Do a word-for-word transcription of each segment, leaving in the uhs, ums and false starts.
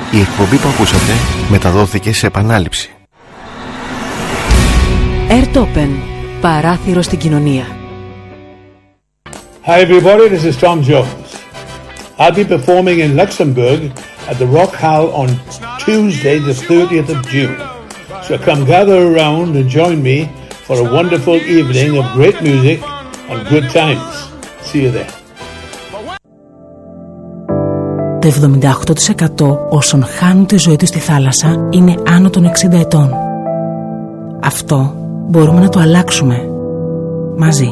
Η εκπομπή που ακούσατε μεταδόθηκε σε επανάληψη. Airtopen, παράθυρο στην κοινωνία. Hi everybody, this is Tom Jones. I'll be performing in Luxembourg at the Rock Hall on Tuesday the thirtieth of June. So come gather around and join me for a wonderful evening of great music and good times. See you there. Το εβδομήντα οκτώ τοις εκατό όσων χάνουν τη ζωή τους στη θάλασσα είναι άνω των εξήντα ετών. Αυτό μπορούμε να το αλλάξουμε μαζί.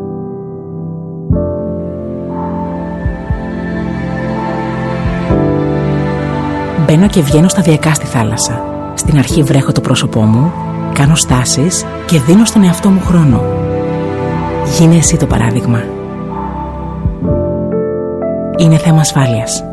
Μπαίνω και βγαίνω σταδιακά στη θάλασσα. Στην αρχή βρέχω το πρόσωπό μου, κάνω στάσεις και δίνω στον εαυτό μου χρόνο. Γίνε εσύ το παράδειγμα. Είναι θέμα ασφάλειας.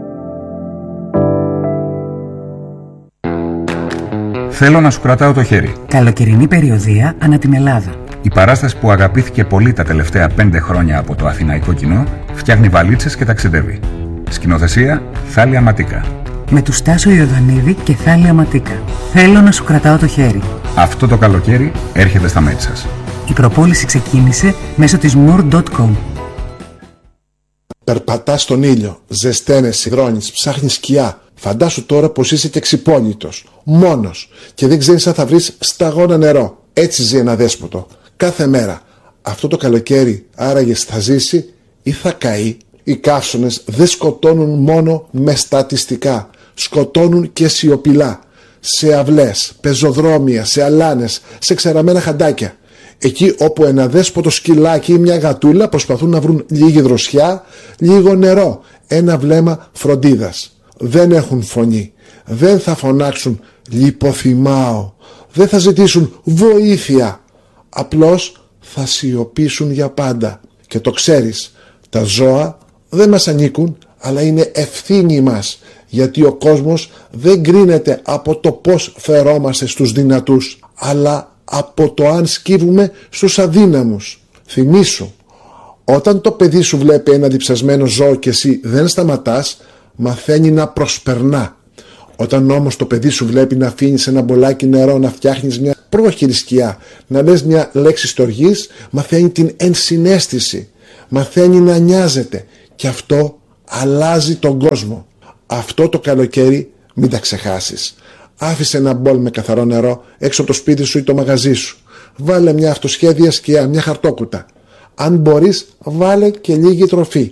Θέλω να σου κρατάω το χέρι. Καλοκαιρινή περιοδεία ανά την Ελλάδα. Η παράσταση που αγαπήθηκε πολύ τα τελευταία πέντε χρόνια από το αθηναϊκό κοινό φτιάχνει βαλίτσες και ταξιδεύει. Σκηνοθεσία Θάλια Ματίκα. Με του Στάσο Ιωδανίδη και Θάλια Ματίκα. Θέλω να σου κρατάω το χέρι. Αυτό το καλοκαίρι έρχεται στα μέρη σας. Η προπόληση ξεκίνησε μέσω της μουρ τελεία κομ. Περπατάς στον ήλιο, ζεσταίνεσαι, υδρώνεις, ψάχνεις σκιά. Φαντάσου τώρα πως είσαι και ξυπόλυτος, μόνος και δεν ξέρεις αν θα βρεις σταγόνα νερό. Έτσι ζει ένα δέσποτο, κάθε μέρα. Αυτό το καλοκαίρι άραγε θα ζήσει ή θα καεί. Οι καύσονες δεν σκοτώνουν μόνο με στατιστικά, σκοτώνουν και σιωπηλά. Σε αυλές, πεζοδρόμια, σε αλάνες, σε ξεραμένα χαντάκια. Εκεί όπου ένα δέσποτο σκυλάκι ή μια γατούλα προσπαθούν να βρουν λίγη δροσιά, λίγο νερό, ένα βλέμμα φροντίδας. Δεν έχουν φωνή, δεν θα φωνάξουν λιποθυμάω, δεν θα ζητήσουν βοήθεια. Απλώς θα σιωπήσουν για πάντα. Και το ξέρεις, τα ζώα δεν μας ανήκουν, αλλά είναι ευθύνη μας, γιατί ο κόσμος δεν κρίνεται από το πώς φερόμαστε στους δυνατούς, αλλά από το αν σκύβουμε στους αδύναμους. Θυμήσου, όταν το παιδί σου βλέπει ένα διψασμένο ζώο και εσύ δεν σταματάς, μαθαίνει να προσπερνά. Όταν όμως το παιδί σου βλέπει να αφήνεις ένα μπολάκι νερό, να φτιάχνεις μια πρόχειρη σκιά, να λες μια λέξη στοργής, μαθαίνει την ενσυναίσθηση, μαθαίνει να νοιάζεται και αυτό αλλάζει τον κόσμο. Αυτό το καλοκαίρι μην τα ξεχάσεις. Άφησε ένα μπολ με καθαρό νερό έξω από το σπίτι σου ή το μαγαζί σου. Βάλε μια αυτοσχέδια σκιά, μια χαρτόκουτα. Αν μπορείς, βάλε και λίγη τροφή.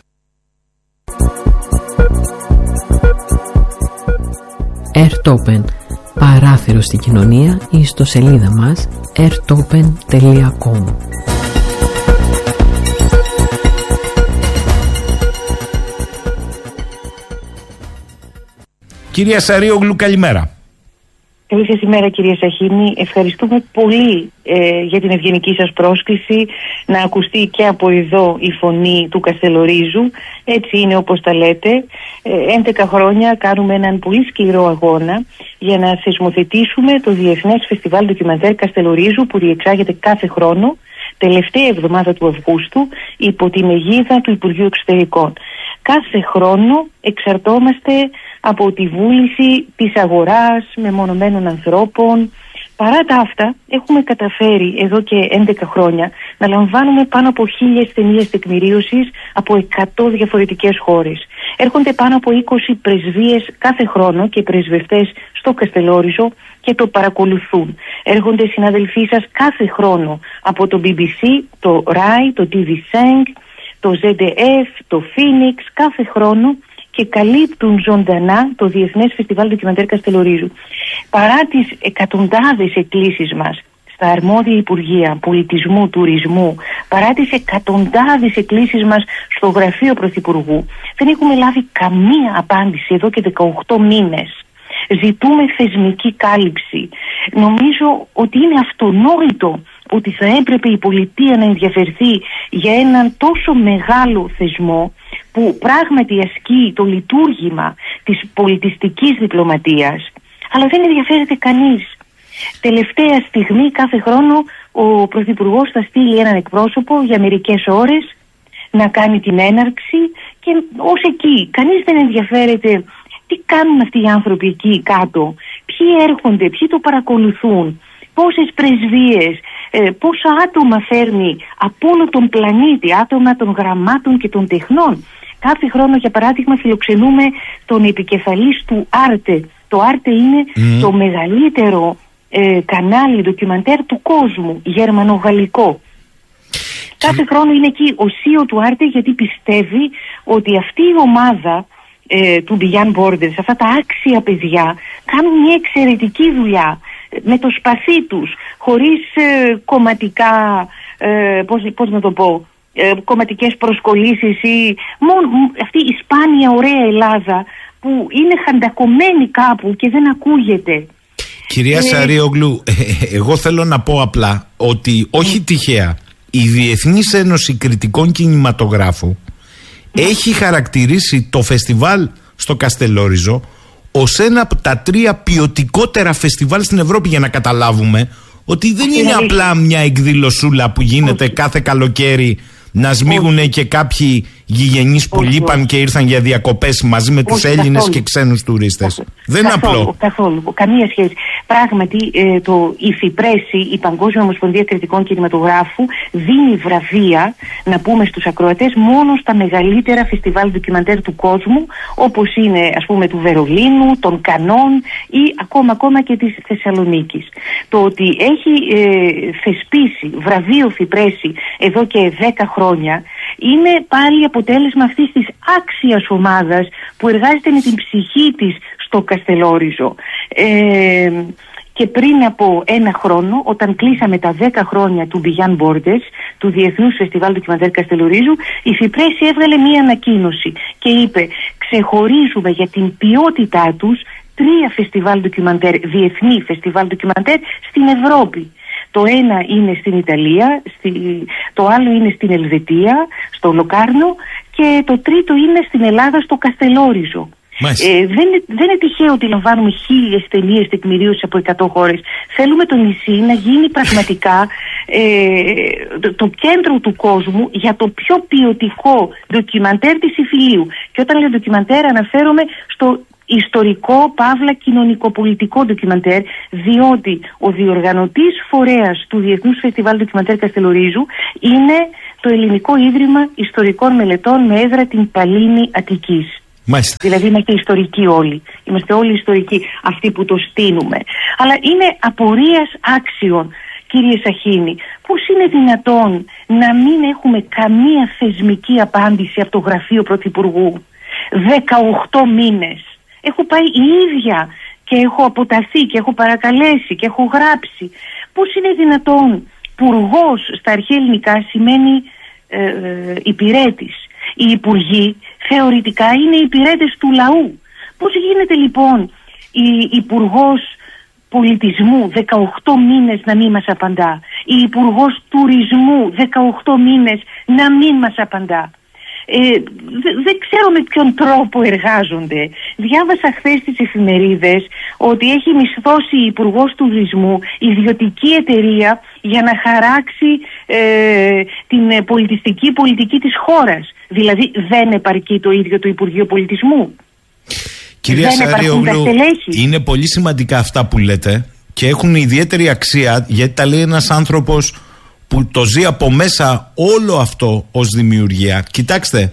Airtopen, παράθυρο στην κοινωνία, ή ιστοσελίδα μας airtopen τελεία com. Κυρία Σαρίογλου, καλημέρα. Καλή σας ημέρα, κυρία Σαχίνη. Ευχαριστούμε πολύ ε, για την ευγενική σας πρόσκληση να ακουστεί και από εδώ η φωνή του Καστελορίζου. Έτσι είναι όπως τα λέτε. Ε, έντεκα χρόνια κάνουμε έναν πολύ σκληρό αγώνα για να θεσμοθετήσουμε το Διεθνές Φεστιβάλ Ντοκιμαντέρ Καστελορίζου, που διεξάγεται κάθε χρόνο τελευταία εβδομάδα του Αυγούστου υπό την αιγίδα του Υπουργείου Εξωτερικών. Κάθε χρόνο εξαρτώμαστε από τη βούληση της αγοράς μεμονωμένων ανθρώπων. Παρά τα αυτά, έχουμε καταφέρει εδώ και έντεκα χρόνια να λαμβάνουμε πάνω από χίλιες ταινίες τεκμηρίωσης από εκατό διαφορετικές χώρες. Έρχονται πάνω από είκοσι πρεσβείες κάθε χρόνο και πρεσβευτές στο Καστελόριζο και το παρακολουθούν. Έρχονται συναδελφοί σας κάθε χρόνο από το μπι μπι σι, το ράι, το τι βι Cinq, το ζετ εφ, το Phoenix, κάθε χρόνο, και καλύπτουν ζωντανά το Διεθνές Φεστιβάλ Ντοκιμαντέρ Καστελορίζου. Παρά τις εκατοντάδες εκκλήσεις μας στα αρμόδια Υπουργεία Πολιτισμού, Τουρισμού, παρά τις εκατοντάδες εκκλήσεις μας στο Γραφείο Πρωθυπουργού, δεν έχουμε λάβει καμία απάντηση εδώ και δεκαοκτώ μήνες. Ζητούμε θεσμική κάλυψη. Νομίζω ότι είναι αυτονόητο ότι θα έπρεπε η πολιτεία να ενδιαφερθεί για έναν τόσο μεγάλο θεσμό που πράγματι ασκεί το λειτουργήμα της πολιτιστικής διπλωματίας, αλλά δεν ενδιαφέρεται κανείς. Τελευταία στιγμή κάθε χρόνο ο Πρωθυπουργός θα στείλει έναν εκπρόσωπο για μερικές ώρες να κάνει την έναρξη και ως εκεί. Κανείς δεν ενδιαφέρεται Τι κάνουν αυτοί οι άνθρωποι εκεί κάτω, ποιοι έρχονται, ποιοι το παρακολουθούν, πόσες πρεσβείες, ε, πόσα άτομα φέρνει από όλο τον πλανήτη, άτομα των γραμμάτων και των τεχνών. Κάθε χρόνο, για παράδειγμα, φιλοξενούμε τον επικεφαλής του Άρτε. Το Άρτε είναι mm. το μεγαλύτερο ε, κανάλι ντοκιμαντέρ του κόσμου, γερμανογαλλικό. Κάθε χρόνο είναι εκεί ο σι ι ο του Άρτε, γιατί πιστεύει ότι αυτή η ομάδα ε, του Beyond Borders, αυτά τα άξια παιδιά, κάνουν μια εξαιρετική δουλειά με το σπαθί τους, χωρίς ε, κομματικά, ε, πώς, πώς να το πω, ε, κομματικές προσκολήσεις ή μόνο αυτή η σπάνια ωραία Ελλάδα που είναι χαντακωμένη κάπου και δεν ακούγεται. Κυρία ε, Σαρίογλου, ε, εγώ θέλω να πω απλά ότι όχι τυχαία η Διεθνής Ένωση Κριτικών Κινηματογράφου έχει χαρακτηρίσει το φεστιβάλ στο Καστελόριζο ως ένα από τα τρία ποιοτικότερα φεστιβάλ στην Ευρώπη, για να καταλάβουμε ότι δεν είναι απλά μια εκδηλωσούλα που γίνεται όχι. κάθε καλοκαίρι να σμίγουν και κάποιοι γηγενείς που λείπαν και ήρθαν για διακοπές μαζί με τους Έλληνες και ξένους τουρίστες. Καθόλου. Δεν είναι καθόλου, απλό. Καθόλου, καμία σχέση. Πράγματι, ε, το ΙΦΙΠΡΕΣΙ, η Παγκόσμια Ομοσπονδία Κριτικών Κινηματογράφου, δίνει βραβεία, να πούμε στους ακροατές, μόνο στα μεγαλύτερα φεστιβάλ ντοκιμαντέρ του κόσμου, όπως είναι, ας πούμε, του Βερολίνου, των Κανών ή ακόμα, ακόμα και της Θεσσαλονίκης. Το ότι έχει ε, θεσπίσει βραβείο ΦΙΠΡΕΣΙ εδώ και δέκα χρόνια είναι πάλι αποτέλεσμα αυτής της άξιας ομάδας που εργάζεται με την ψυχή της στο Καστελόριζο. Ε, και πριν από ένα χρόνο, όταν κλείσαμε τα δέκα χρόνια του Beyond Borders, του Διεθνούς Φεστιβάλ Ντοκιμαντέρ Καστελορίζου, η ΦΙΠΡΕΣΙ έβγαλε μία ανακοίνωση και είπε: ξεχωρίζουμε για την ποιότητά τους τρία φεστιβάλ ντοκιμαντέρ, διεθνή φεστιβάλ ντοκιμαντέρ στην Ευρώπη. Το ένα είναι στην Ιταλία, στη, το άλλο είναι στην Ελβετία, στο Λοκάρνο, και το τρίτο είναι στην Ελλάδα, στο Καστελόριζο. Ε, δεν, δεν είναι τυχαίο ότι λαμβάνουμε χίλιες ταινίες τεκμηρίωσης από εκατό χώρες. Θέλουμε το νησί να γίνει πραγματικά ε, το, το κέντρο του κόσμου για το πιο ποιοτικό ντοκιμαντέρ της Ιφιλίου. Και όταν λέω ντοκιμαντέρ αναφέρομαι στο ιστορικό, παύλα, κοινωνικοπολιτικό ντοκιμαντέρ, διότι ο διοργανωτής φορέας του Διεθνούς Φεστιβάλ Ντοκιμαντέρ Καστελορίζου είναι το Ελληνικό Ίδρυμα Ιστορικών Μελετών με έδρα την Παλίνη Αττικής. Μάλιστα. Δηλαδή είμαστε ιστορικοί όλοι. Είμαστε όλοι ιστορικοί αυτοί που το στείνουμε. Αλλά είναι απορίας άξιων, κύριε Σαχίνη, πώς είναι δυνατόν να μην έχουμε καμία θεσμική απάντηση από το γραφείο Πρωθυπουργού? δεκαοκτώ μήνες. Έχω πάει η ίδια και έχω αποταθεί και έχω παρακαλέσει και έχω γράψει. Πώς είναι δυνατόν? Υπουργός στα αρχαία ελληνικά σημαίνει ε, ε, υπηρέτης. Οι υπουργοί θεωρητικά είναι υπηρέτες του λαού. Πώς γίνεται λοιπόν η υπουργός πολιτισμού δεκαοκτώ μήνες να μην μας απαντά, η υπουργός τουρισμού δεκαοκτώ μήνες να μην μας απαντά? Ε, δε- δεν ξέρω με ποιον τρόπο εργάζονται. Διάβασα χθες στις εφημερίδες ότι έχει μισθώσει η υπουργός τουρισμού ιδιωτική εταιρεία για να χαράξει ε, την πολιτιστική πολιτική της χώρας. Δηλαδή δεν επαρκεί το ίδιο το Υπουργείο Πολιτισμού? Κυρία Σαρίογλου, είναι πολύ σημαντικά αυτά που λέτε και έχουν ιδιαίτερη αξία, γιατί τα λέει ένας άνθρωπος που το ζει από μέσα όλο αυτό ως δημιουργία. Κοιτάξτε,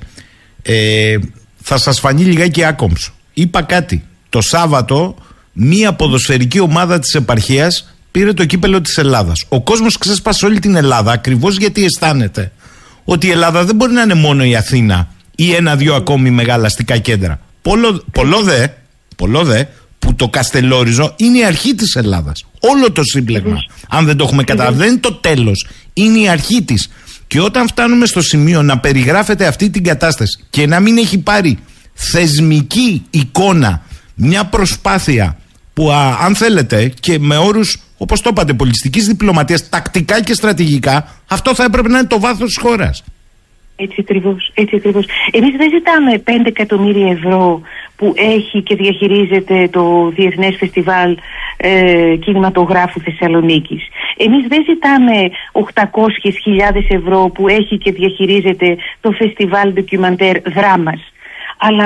ε, θα σας φανεί λιγάκι άκομψο. Είπα κάτι. Το Σάββατο μία ποδοσφαιρική ομάδα της επαρχίας πήρε το κύπελο της Ελλάδας. Ο κόσμος ξέσπασε όλη την Ελλάδα ακριβώς γιατί αισθάνεται ότι η Ελλάδα δεν μπορεί να είναι μόνο η Αθήνα ή ένα-δυο ακόμη μεγάλα αστικά κέντρα. Πολλό, πολλό δε, πολλό δε που το Καστελόριζο είναι η αρχή της Ελλάδας. Όλο το σύμπλεγμα, αν δεν το έχουμε καταλάβει, δεν είναι το τέλος, είναι η αρχή της. Και όταν φτάνουμε στο σημείο να περιγράφεται αυτή την κατάσταση και να μην έχει πάρει θεσμική εικόνα μια προσπάθεια που α, αν θέλετε και με όρους, όπως το είπατε, πολιτιστικής διπλωματίας, τακτικά και στρατηγικά, αυτό θα έπρεπε να είναι το βάθος της χώρας. Έτσι ακριβώς, έτσι ακριβώς. Εμείς δεν ζητάμε πέντε εκατομμύρια ευρώ που έχει και διαχειρίζεται το Διεθνές Φεστιβάλ ε, Κινηματογράφου Θεσσαλονίκης. Εμείς δεν ζητάμε οκτακόσιες χιλιάδες ευρώ που έχει και διαχειρίζεται το Φεστιβάλ Ντοκιμαντέρ Δράμας. Αλλά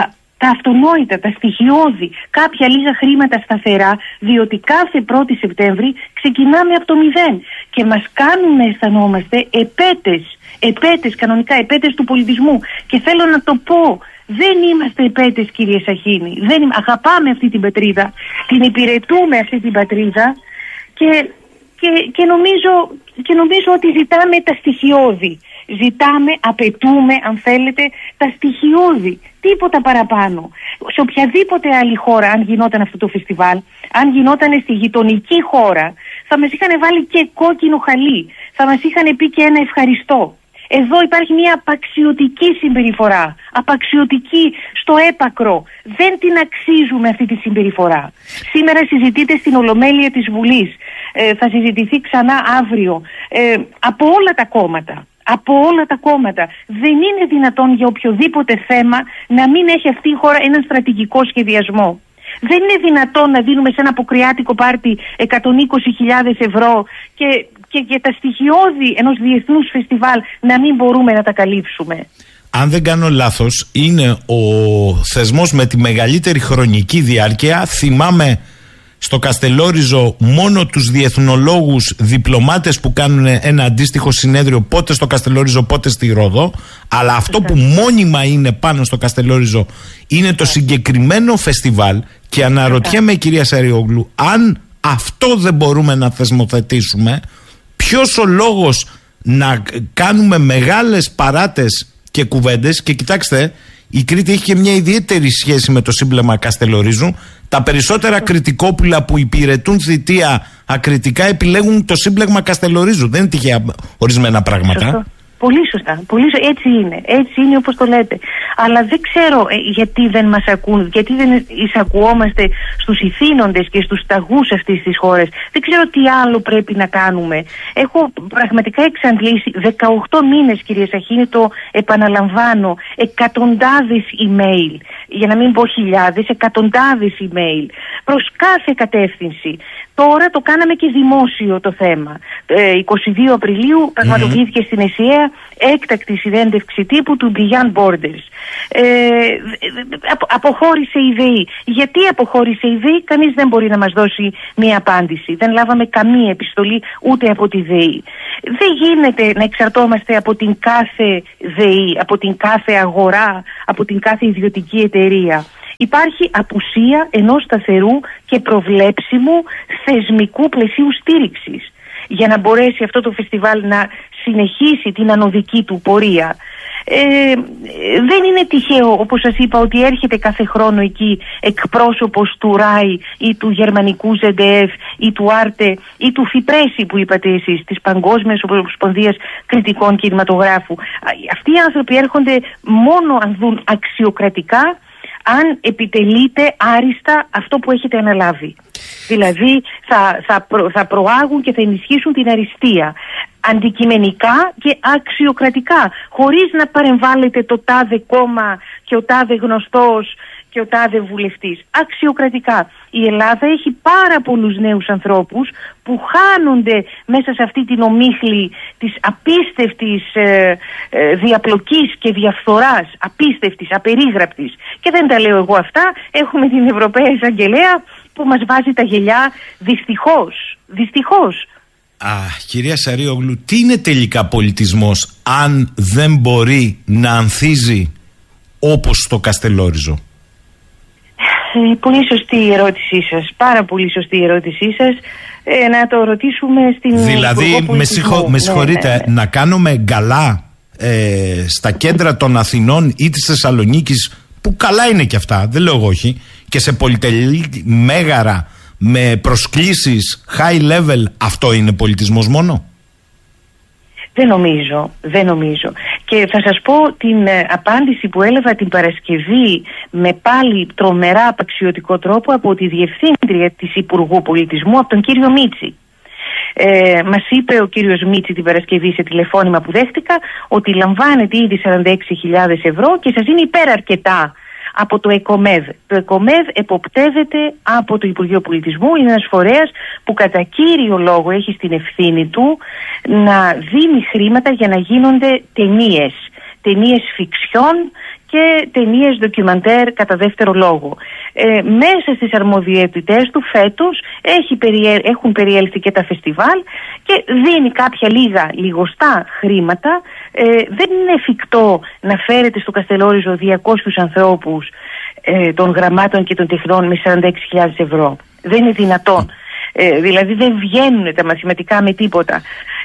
τα αυτονόητα, τα στοιχειώδη, κάποια λίγα χρήματα σταθερά, διότι κάθε πρώτη Σεπτέμβρη ξεκινάμε από το μηδέν και μας κάνουν να αισθανόμαστε επέτες, επέτες, κανονικά επέτες του πολιτισμού. Και θέλω να το πω, δεν είμαστε επέτες, κύριε Σαχίνη. Δεν είμαι, αγαπάμε αυτή την πατρίδα, την υπηρετούμε αυτή την πατρίδα και, και, και, νομίζω, και νομίζω ότι ζητάμε τα στοιχειώδη. Ζητάμε, απαιτούμε, αν θέλετε, τα στοιχειώδη. Τίποτα παραπάνω. Σε οποιαδήποτε άλλη χώρα, αν γινόταν αυτό το φεστιβάλ, αν γινόταν στη γειτονική χώρα, θα μας είχαν βάλει και κόκκινο χαλί. Θα μας είχαν πει και ένα ευχαριστώ. Εδώ υπάρχει μια απαξιωτική συμπεριφορά. Απαξιωτική στο έπακρο. Δεν την αξίζουμε αυτή τη συμπεριφορά. Σήμερα συζητείται στην Ολομέλεια της Βουλής. Ε, θα συζητηθεί ξανά αύριο. Ε, από όλα τα κόμματα. Από όλα τα κόμματα. Δεν είναι δυνατόν για οποιοδήποτε θέμα να μην έχει αυτή η χώρα έναν στρατηγικό σχεδιασμό. Δεν είναι δυνατόν να δίνουμε σε ένα αποκριάτικο πάρτι εκατόν είκοσι χιλιάδες ευρώ και, και, και τα στοιχειώδη ενός διεθνούς φεστιβάλ να μην μπορούμε να τα καλύψουμε. Αν δεν κάνω λάθος, είναι ο θεσμός με τη μεγαλύτερη χρονική διάρκεια. Θυμάμαι στο Καστελόριζο μόνο τους διεθνολόγους διπλωμάτες που κάνουν ένα αντίστοιχο συνέδριο, πότε στο Καστελόριζο πότε στη Ρόδο, αλλά αυτό που μόνιμα είναι πάνω στο Καστελόριζο είναι το συγκεκριμένο φεστιβάλ. Και αναρωτιέμαι, κυρία Σαριόγλου, αν αυτό δεν μπορούμε να θεσμοθετήσουμε, ποιος ο λόγος να κάνουμε μεγάλες παράτες και κουβέντες? Και κοιτάξτε, η Κρήτη έχει και μια ιδιαίτερη σχέση με το σύμπλεγμα Καστελορίζου. Τα περισσότερα κριτικόπουλα που υπηρετούν θητεία ακριτικά επιλέγουν το σύμπλεγμα Καστελορίζου. Δεν είναι τυχαία ορισμένα πράγματα. Σωστό. Πολύ σωστά. Πολύ σωστά. Έτσι είναι. Έτσι είναι όπως το λέτε. Αλλά δεν ξέρω ε, γιατί δεν μας ακούν, γιατί δεν εισακουόμαστε στους ηθήνοντες και στους ταγούς αυτής της χώρας. Δεν ξέρω τι άλλο πρέπει να κάνουμε. Έχω πραγματικά εξαντλήσει δεκαοκτώ μήνες, κύριε Σαχίνη, το επαναλαμβάνω, εκατοντάδες email, για να μην πω χιλιάδες, εκατοντάδες email προς κάθε κατεύθυνση. Τώρα το κάναμε και δημόσιο το θέμα. Ε, εικοστή δεύτερη Απριλίου πραγματοποιήθηκε mm-hmm. στην ΕΣΥΑ έκτακτη συνέντευξη τύπου του Beyond Borders. Ε, απο, αποχώρησε η ΔΕΗ. Γιατί αποχώρησε η ΔΕΗ, κανείς δεν μπορεί να μας δώσει μία απάντηση. Δεν λάβαμε καμία επιστολή ούτε από τη ΔΕΗ. Δεν γίνεται να εξαρτώμαστε από την κάθε ΔΕΗ, από την κάθε αγορά, από την κάθε ιδιωτική εταιρεία. Υπάρχει απουσία ενός σταθερού και προβλέψιμου θεσμικού πλαισίου στήριξης για να μπορέσει αυτό το φεστιβάλ να συνεχίσει την ανωδική του πορεία. Ε, δεν είναι τυχαίο, όπως σας είπα, ότι έρχεται κάθε χρόνο εκεί εκπρόσωπος του ΡΑΙ ή του Γερμανικού ζε ντε εφ ή του Άρτε ή του ΦΙΠΡΕΣΙ που είπατε εσείς, της Παγκόσμιας Ομοσπονδίας Κριτικών Κινηματογράφου. Αυτοί οι άνθρωποι έρχονται μόνο αν δουν αξιοκρατικά αν επιτελείται άριστα αυτό που έχετε αναλάβει. Δηλαδή θα, θα, προ, θα προάγουν και θα ενισχύσουν την αριστεία αντικειμενικά και αξιοκρατικά, χωρίς να παρεμβάλλεται το τάδε κόμμα και ο τάδε γνωστός και ο τάδε βουλευτής. Αξιοκρατικά. Η Ελλάδα έχει πάρα πολλούς νέους ανθρώπους που χάνονται μέσα σε αυτή την ομίχλη της απίστευτης ε, ε, διαπλοκής και διαφθοράς, απίστευτης, απερίγραπτης. Και δεν τα λέω εγώ αυτά, έχουμε την Ευρωπαία Εισαγγελέα που μας βάζει τα γελιά, δυστυχώς, δυστυχώς. Α, κυρία Σαριόγλου, τι είναι τελικά πολιτισμός αν δεν μπορεί να ανθίζει όπως στο Καστελόριζο? Ε, πολύ σωστή η ερώτησή σας, πάρα πολύ σωστή η ερώτησή σας. Ε, να το ρωτήσουμε στην... Δηλαδή, με, συγχω... με συγχωρείτε, ναι, ναι, ναι. να κάνουμε γκαλά ε, στα κέντρα των Αθηνών ή της Θεσσαλονίκης, που καλά είναι και αυτά, δεν λέω εγώ όχι, και σε πολυτελή μέγαρα με προσκλήσεις high level, αυτό είναι πολιτισμός μόνο? Δεν νομίζω, δεν νομίζω. Και θα σας πω την ε, απάντηση που έλαβα την Παρασκευή με πάλι τρομερά απαξιωτικό τρόπο από τη Διευθύντρια της Υπουργού Πολιτισμού, από τον κύριο Μίτση. Ε, μας είπε ο κύριος Μίτση την Παρασκευή σε τηλεφώνημα που δέχτηκα ότι λαμβάνεται ήδη σαράντα έξι χιλιάδες ευρώ και σας είναι υπεραρκετά από το ΕΚΟΜΕΔ. Το ΕΚΟΜΕΔ εποπτεύεται από το Υπουργείο Πολιτισμού, είναι ένας φορέας που κατά κύριο λόγο έχει στην ευθύνη του να δίνει χρήματα για να γίνονται ταινίες. ταινίες φιξιόν και ταινίες ντοκιμαντέρ κατά δεύτερο λόγο. Ε, μέσα στις αρμοδιότητές του φέτος έχει περιέ, έχουν περιέλθει και τα φεστιβάλ και δίνει κάποια λίγα λιγοστά χρήματα. Ε, δεν είναι εφικτό να φέρετε στο Καστελόριζο διακόσιους ανθρώπους ε, των γραμμάτων και των τεχνών με σαράντα έξι χιλιάδες ευρώ. Δεν είναι δυνατόν. Ε, δηλαδή δεν βγαίνουν τα μαθηματικά με τίποτα.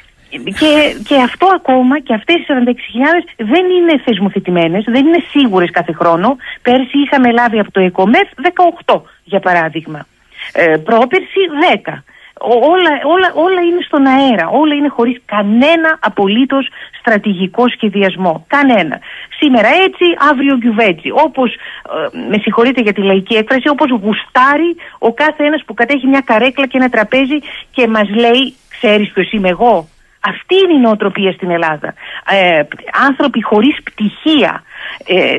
Και, και αυτό ακόμα, και αυτές οι σαράντα έξι χιλιάδες δεν είναι θεσμοθετημένες, δεν είναι σίγουρες κάθε χρόνο. Πέρσι είχαμε λάβει από το ΕΚΟΜΕΘ δεκαοκτώ για παράδειγμα. Ε, πρόπερσι δέκα. Όλα, όλα, όλα είναι στον αέρα, όλα είναι χωρίς κανένα απολύτως στρατηγικό σχεδιασμό. Κανένα. Σήμερα έτσι, αύριο γιουβέτσι. Όπως, ε, με συγχωρείτε για τη λαϊκή έκφραση, όπως γουστάρει ο κάθε ένας που κατέχει μια καρέκλα και ένα τραπέζι και μας λέει, ξέρεις ποιος είμαι εγώ. Αυτή είναι η νοοτροπία στην Ελλάδα. Ε, άνθρωποι χωρίς πτυχία ε,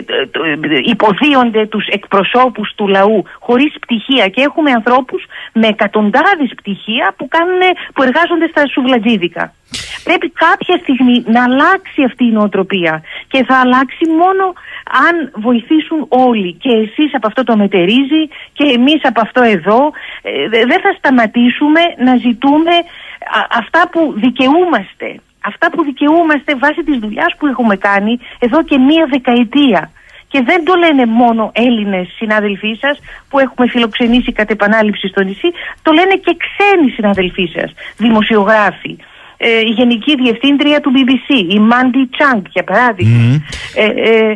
υποδίονται τους εκπροσώπους του λαού χωρίς πτυχία, και έχουμε ανθρώπους με εκατοντάδες πτυχία που, κάνουν, που εργάζονται στα σουβλατζίδικα. Πρέπει κάποια στιγμή να αλλάξει αυτή η νοοτροπία, και θα αλλάξει μόνο αν βοηθήσουν όλοι, και εσείς από αυτό το μετερίζει και εμείς από αυτό εδώ. Ε, δεν θα σταματήσουμε να ζητούμε α, αυτά που δικαιούμαστε. Αυτά που δικαιούμαστε βάσει της δουλειάς που έχουμε κάνει εδώ και μία δεκαετία. Και δεν το λένε μόνο Έλληνες συνάδελφοί σας που έχουμε φιλοξενήσει κατ' επανάληψη στο νησί, το λένε και ξένοι συνάδελφοί σας, δημοσιογράφοι. Ε, η Γενική Διευθύντρια του μπι μπι σι, η Μάντι Τσάνγκ για παράδειγμα. Mm. Ε, ε,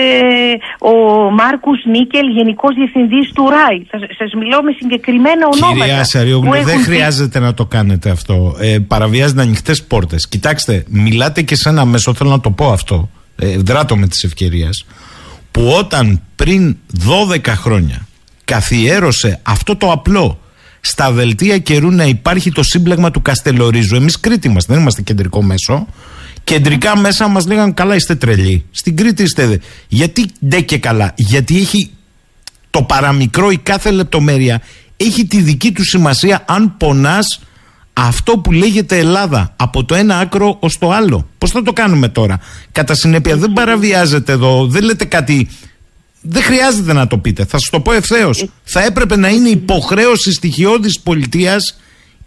ε, ο Μάρκους Νίκελ, Γενικός Διευθυντής του ΡΑΙ. Θα σας μιλώ με συγκεκριμένα ονόματα. Κυρία Σαριόγλου, δεν χρειάζεται να το κάνετε αυτό. Ε, παραβιάζετε ανοιχτές πόρτες. Κοιτάξτε, μιλάτε και σε ένα μέσο, θέλω να το πω αυτό. Ε, δράτω με της ευκαιρίας. Που όταν πριν δώδεκα χρόνια καθιέρωσε αυτό το απλό, στα δελτία καιρού να υπάρχει το σύμπλεγμα του Καστελορίζου. Εμείς Κρήτη είμαστε, δεν είμαστε κεντρικό μέσο. Κεντρικά μέσα μας λέγαν καλά, είστε τρελοί. Στην Κρήτη είστε δε. Γιατί ντε και καλά? Γιατί έχει το παραμικρό, η κάθε λεπτομέρεια έχει τη δική του σημασία αν πονάς αυτό που λέγεται Ελλάδα από το ένα άκρο ως το άλλο. Πώς θα το κάνουμε τώρα? Κατά συνέπεια δεν παραβιάζετε εδώ, δεν λέτε κάτι. Δεν χρειάζεται να το πείτε, θα σας το πω ευθέως. Θα έπρεπε να είναι υποχρέωση στοιχειώδης πολιτείας,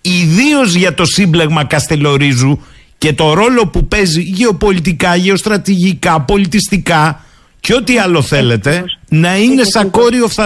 ιδίως για το σύμπλεγμα Καστελορίζου και το ρόλο που παίζει γεωπολιτικά, γεωστρατηγικά, πολιτιστικά και ό,τι άλλο θέλετε, να είναι σαν κόριο φθαρμακό.